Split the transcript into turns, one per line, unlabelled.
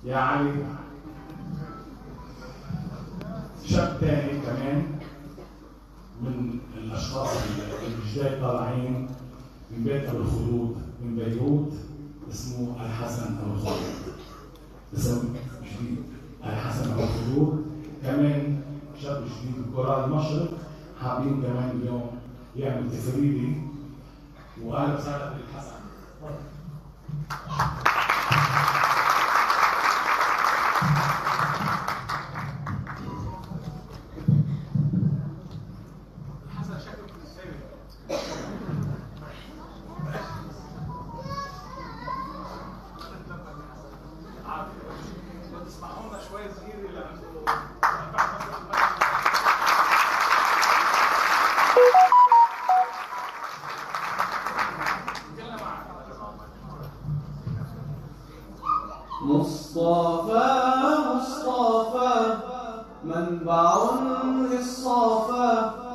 يا علي. شاب تاني كمان من الاشخاص الجداد طالعين من بيت ابو الخلود من بيروت، اسمه الحسن ابو الخلود، اسم جديد الحسن ابو الخلود، كمان شاب جديد من كورال المشرق، حابين كمان اليوم يعمل تفريدي. واهلا وسهلا بالحسن.
مصطفى مصطفى منبع للصفا